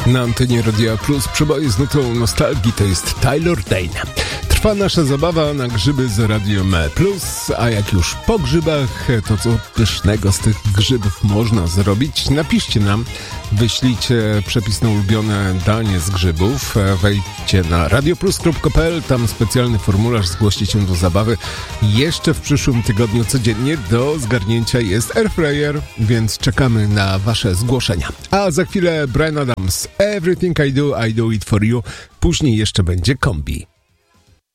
Na antenie Radia Plus przeboje z nutą nostalgii, to jest Tyler Dane. Trwa nasza zabawa na grzyby z Radiem Plus, a jak już po grzybach, to co pysznego z tych grzybów można zrobić? Napiszcie nam, wyślijcie przepis na ulubione danie z grzybów, wejdźcie na radioplus.pl, tam specjalny formularz, zgłoście się do zabawy. Jeszcze w przyszłym tygodniu codziennie do zgarnięcia jest airfryer, więc czekamy na wasze zgłoszenia. A za chwilę Bryan Adams, Everything I Do it for you. Później jeszcze będzie kombi.